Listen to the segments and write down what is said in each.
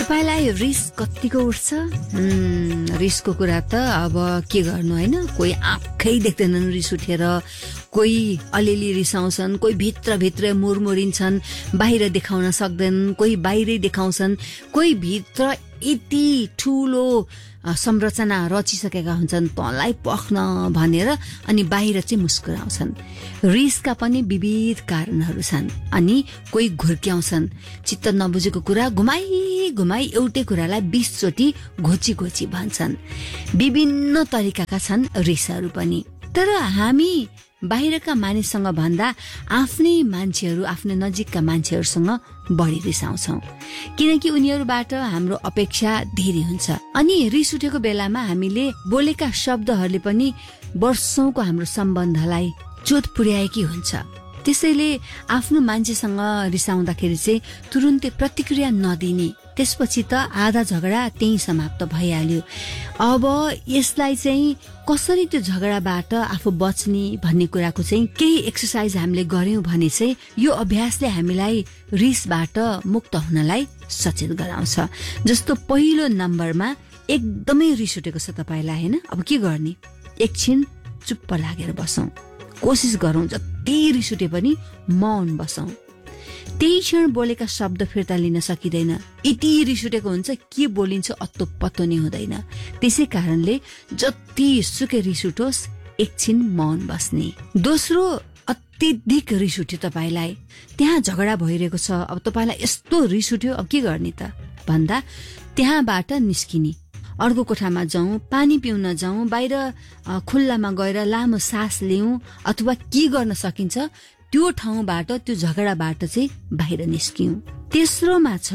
तपाईलाई रिस कतिको उठ्छ? रिसको कुरा त अब के गर्नु हैन, कोही आँखै देख्दैनन् रिस उठेर, कोही अलिअलि रिसाउँछन्, कोही भित्र मुरमुरिन्छन्, बाहिर देखाउन सक्दैनन्, कोही बाहिरै देखाउँछन्, कोही भित्र यति ठूलो संरचना रचिसकेका हुन्छन् तँलाई पख्न भनेर, अनि बाहिर चाहिँ मुस्कुराउँछन्। रिसका पनि विविध कारणहरू छन्, अनि कोही घुर्क्याउँछन्, चित्त नबुझेको कुरा घुमाई एउटै कुरालाई 20 चोटि घोची भन्छन्। विभिन्न तरिकाका छन् रिसहरू पनि। तर हामी बाहिरका मानिससँग भन्दा आफ्नै मान्छेहरू, आफ्नै नजिकका मान्छेहरूसँग बढी रिसाउँछौं, किनकि उनीहरूबाट हाम्रो अपेक्षा धेरै हुन्छ। अनि रिस उठेको बेलामा हामीले बोलेका शब्दहरूले पनि वर्षौंको हाम्रो सम्बन्धलाई चोट पुर्याएकी हुन्छ। त्यसैले आफ्नो मान्छेसँग रिसाउँदाखेरि चाहिँ तुरुन्तै प्रतिक्रिया नदिने, त्यसपछि त आधा झगडा त्यही समाप्त भइहाल्यो। अब यसलाई चाहिँ कसरी त्यो झगडाबाट आफू बच्ने भन्ने कुराको चाहिँ केही एक्सरसाइज हामीले गर्यौं भने चाहिँ यो अभ्यासले हामीलाई रिसबाट मुक्त हुनलाई सचेत गराउँछ। जस्तो पहिलो नम्बरमा एकदमै रिस उठेको छ तपाईलाई हैन, अब के गर्ने? एकछिन चुप्प लागेर बसौं, कोसिस गरौं जति रिस उठे पनि मौन बसौं। त्यही क्षण बोलेका शब्द फिर्ता लिन सकिँदैन, यति रिस उठेको हुन्छ के बोलिन्छ अत्तो पत्तो नै हुँदैन। त्यसै कारणले जति सुकै रिस उठोस् एकछिन मौन बस्ने। दोस्रो, अत्यधिक रिस उठ्यो तपाईलाई, त्यहाँ झगडा भइरहेको छ, अब तपाईलाई यस्तो रिस उठ्यो, अब के गर्ने त भन्दा त्यहाँबाट निस्किने, अर्को कोठामा जाउँ, पानी पिउन जाउँ, बाहिर खुल्लामा गएर लामो सास लिउँ, अथवा के गर्न सकिन्छ त्यो ठाउँबाट, त्यो झगडाबाट चाहिँ बाहिर निस्कियौं। तेस्रोमा छ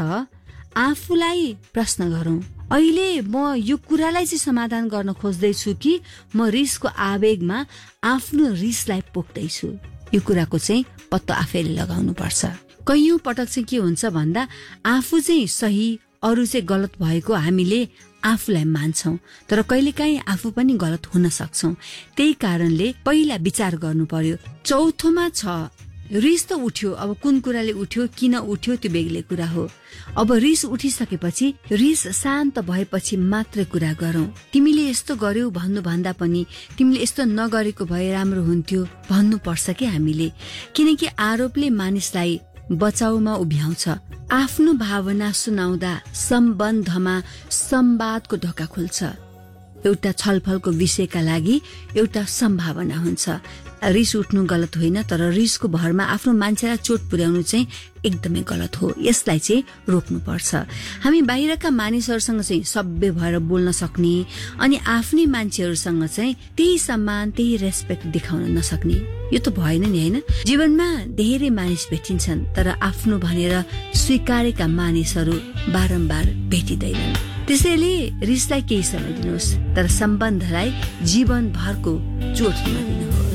आफूलाई प्रश्न गरौं, अहिले म यो कुरालाई चाहिँ समाधान गर्न खोज्दैछु कि म रिसको आवेगमा आफ्नो रिसलाई पोख्दैछु? यो कुराको चाहिँ पत्तो आफैले लगाउनु पर्छ। कैयौं पटक चाहिँ के हुन्छ भन्दा आफू चाहिँ सही, अरू चाहिँ गलत भएको हामीले आफूलाई मान्छौं, तर कहिलेकाहीँ आफू पनि गलत हुन सक्छौं। त्यही कारणले पहिला विचार गर्नु पर्यो। चौथोमा छ रिस त उठ्यो, अब कुन कुराले उठ्यो, किन उठ्यो त्यो बेग्लै कुरा हो। अब रिस उठिसकेपछि, रिस शान्त भएपछि मात्रै कुरा गरौं। तिमीले यस्तो गर्यौ भन्नु भन्दा पनि तिमीले यस्तो नगरेको भए राम्रो हुन्थ्यो भन्नुपर्छ कि हामीले, किनकि आरोपले मानिसलाई बचाउमा उभ्याउँछ। आफ्नो भावना सुनाउँदा सम्बन्धमा संवादको ढोका खुल्छ। एउटा छलफलको विषयका लागि एउटा सम्भावना हुन्छ। रिस उठ्नु गलत होइन, तर रिसको भरमा आफ्नो मान्छेलाई चोट पुर्याउनु चाहिँ एकदमै गलत हो। यसलाई चाहिँ रोक्नुपर्छ। हामी बाहिरका मानिसहरूसँग चाहिँ सभ्य भएर बोल्न सक्ने, अनि आफ्नै मान्छेहरूसँग चाहिँ त्यही सम्मान, त्यही रेस्पेक्ट देखाउन नसक्ने, यो त भएन नि हैन। जीवनमा धेरै मानिस भेटिन्छन्, तर आफ्नो भनेर स्वीकारेका मानिसहरू बारम्बार भेटिँदैनन्। त्यसैले रिसलाई केही समय दिनुहोस्, तर सम्बन्धलाई जीवनभरको चोट नदिनुहोस्।